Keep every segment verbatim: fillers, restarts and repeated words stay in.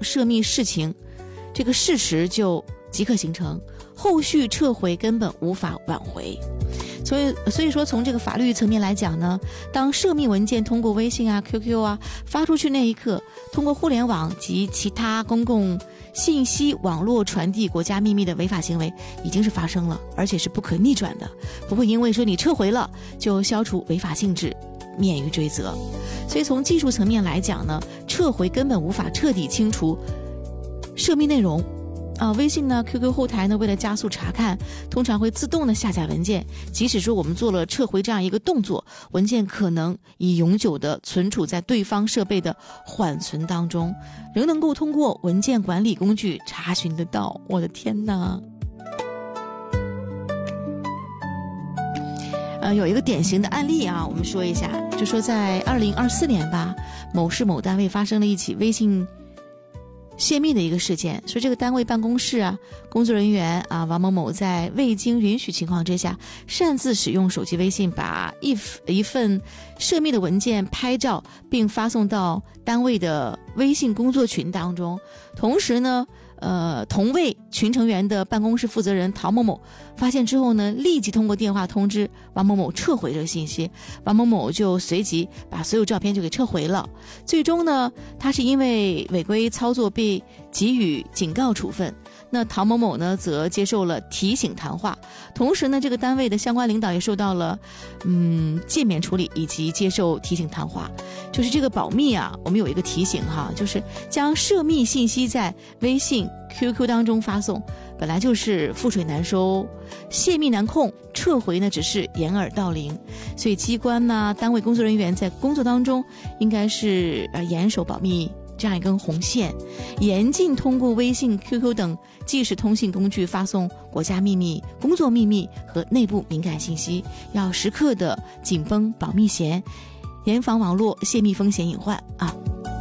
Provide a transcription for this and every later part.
涉密事情，这个事实就即刻形成，后续撤回根本无法挽回。所以所以说从这个法律层面来讲呢，当涉密文件通过微信啊 Q Q 啊发出去那一刻，通过互联网及其他公共信息网络传递国家秘密的违法行为已经是发生了，而且是不可逆转的，不会因为说你撤回了就消除违法性质，免于追责。所以从技术层面来讲呢，撤回根本无法彻底清除涉密内容啊，微信呢 Q Q 后台呢为了加速查看，通常会自动的下载文件，即使说我们做了撤回这样一个动作，文件可能已永久的存储在对方设备的缓存当中，仍能够通过文件管理工具查询得到。我的天哪！呃，有一个典型的案例啊，我们说一下，就说在二零二四年吧，某市某单位发生了一起微信泄密的一个事件，说这个单位办公室啊，工作人员啊王某某在未经允许情况之下，擅自使用手机微信，把一一份涉密的文件拍照，并发送到单位的微信工作群当中。同时呢，呃，同为群成员的办公室负责人陶某某发现之后呢，立即通过电话通知王某某撤回这个信息，王某某就随即把所有照片就给撤回了。最终呢，他是因为违规操作被给予警告处分，那陶某某呢则接受了提醒谈话，同时呢，这个单位的相关领导也受到了嗯诫勉处理以及接受提醒谈话。就是这个保密啊，我们有一个提醒哈，就是将涉密信息在微信 Q Q 当中发送，本来就是覆水难收，泄密难控，撤回呢只是掩耳盗铃。所以机关呢、单位工作人员在工作当中应该是呃严守保密这样一根红线，严禁通过微信 Q Q 等即时通信工具发送国家秘密、工作秘密和内部敏感信息，要时刻的紧绷保密弦，严防网络泄密风险隐患啊。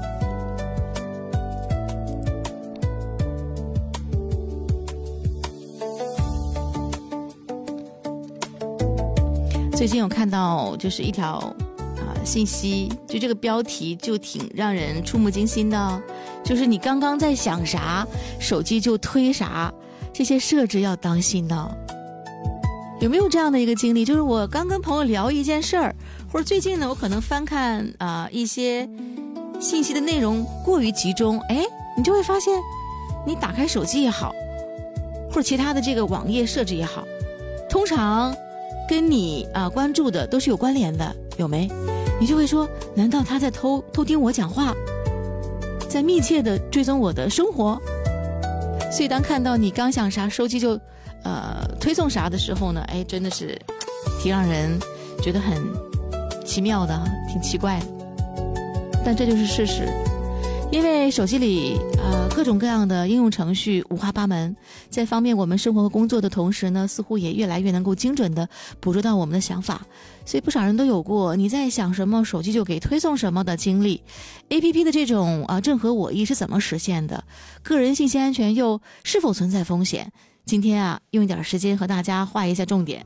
最近有看到就是一条啊信息，就这个标题就挺让人触目惊心的，就是你刚刚在想啥，手机就推啥，这些设置要当心呢。有没有这样的一个经历，就是我刚跟朋友聊一件事儿，或者最近呢我可能翻看啊、呃、一些信息的内容过于集中，哎，你就会发现你打开手机也好，或者其他的这个网页设置也好，通常跟你啊、呃、关注的都是有关联的，有没？你就会说，难道他在偷偷听我讲话，在密切的追踪我的生活？所以当看到你刚想啥，手机就呃推送啥的时候呢，哎，真的是挺让人觉得很奇妙的，挺奇怪的。但这就是事实。因为手机里呃各种各样的应用程序五花八门，在方便我们生活和工作的同时呢，似乎也越来越能够精准的捕捉到我们的想法。所以不少人都有过你在想什么，手机就给推送什么的经历。 A P P 的这种啊正合我意是怎么实现的？个人信息安全又是否存在风险？今天啊用一点时间和大家画一下重点。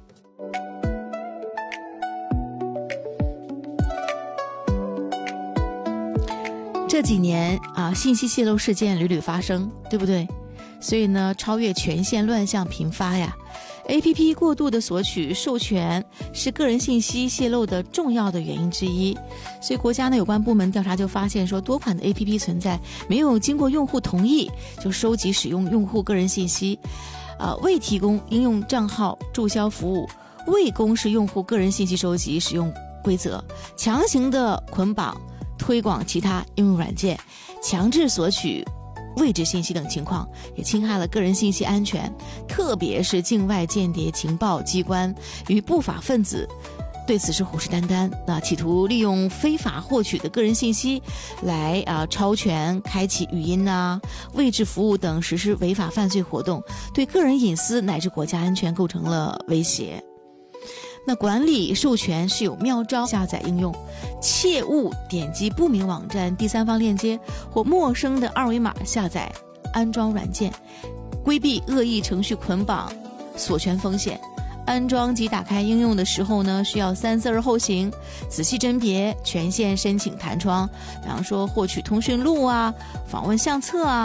这几年啊，信息泄露事件屡屡发生，对不对？所以呢，超越权限乱象频发呀。A P P 过度的索取授权是个人信息泄露的重要的原因之一。所以国家呢有关部门调查就发现说，多款的 A P P 存在没有经过用户同意就收集使用用户个人信息，呃，未提供应用账号注销服务，未公示用户个人信息收集使用规则，强行的捆绑推广其他应用软件，强制索取位置信息等情况，也侵害了个人信息安全。特别是境外间谍情报机关与不法分子对此是虎视眈眈，那企图利用非法获取的个人信息来啊超权开启语音啊、位置服务等实施违法犯罪活动，对个人隐私乃至国家安全构成了威胁。那管理授权是有妙招，下载应用切勿点击不明网站、第三方链接或陌生的二维码下载安装软件，规避恶意程序捆绑锁权风险。安装及打开应用的时候呢，需要三思而后行，仔细甄别权限申请弹窗，比方说获取通讯录啊、访问相册啊